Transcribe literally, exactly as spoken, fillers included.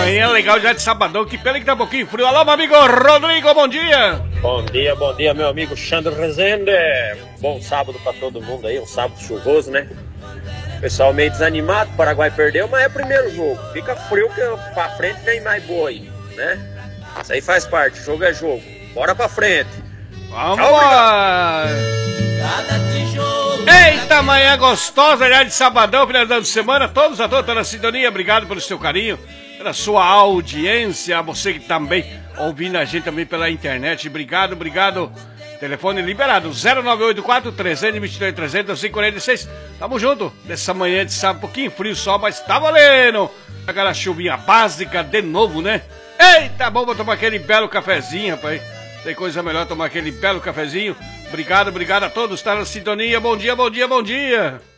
Manhã legal já de sabadão, que pena que tá um pouquinho frio. Alô, meu amigo Rodrigo, bom dia. Bom dia, bom dia, meu amigo Xandro Rezende. Bom sábado pra todo mundo aí, um sábado chuvoso, né? Pessoal meio desanimado, o Paraguai perdeu, mas é o primeiro jogo. Fica frio que pra frente vem mais boa aí, né? Isso aí faz parte, jogo é jogo. Bora pra frente. Vamos lá. Eita, manhã gostosa já de sabadão, finalizando de semana. Todos a todos estão na sintonia. Obrigado pelo seu carinho, pela sua audiência. Você que também ouvindo a gente também pela internet. Obrigado, obrigado. Telefone liberado, zero nove oito quatro, três dois três, três zero cinco quatro seis. Tamo junto nessa manhã de sábado, um pouquinho frio só, mas tá valendo. Aquela chuvinha básica de novo, né? Eita, bom pra tomar aquele belo cafezinho, rapaz. Tem coisa melhor tomar aquele belo cafezinho. Obrigado, obrigado a todos, tá na sintonia. Bom dia, bom dia, bom dia.